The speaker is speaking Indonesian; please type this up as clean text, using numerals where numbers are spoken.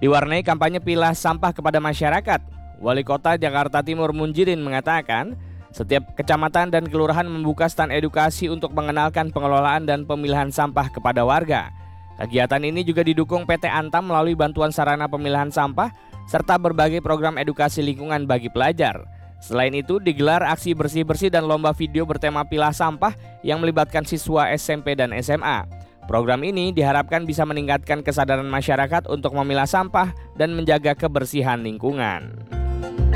Diwarnai kampanye pilah sampah kepada masyarakat, Wali Kota Jakarta Timur Munjirin mengatakan, setiap kecamatan dan kelurahan membuka stand edukasi untuk mengenalkan pengelolaan dan pemilahan sampah kepada warga. Kegiatan ini juga didukung PT Antam melalui bantuan sarana pemilahan sampah serta berbagai program edukasi lingkungan bagi pelajar. Selain itu, digelar aksi bersih-bersih dan lomba video bertema pilah sampah yang melibatkan siswa SMP dan SMA. Program ini diharapkan bisa meningkatkan kesadaran masyarakat untuk memilah sampah dan menjaga kebersihan lingkungan.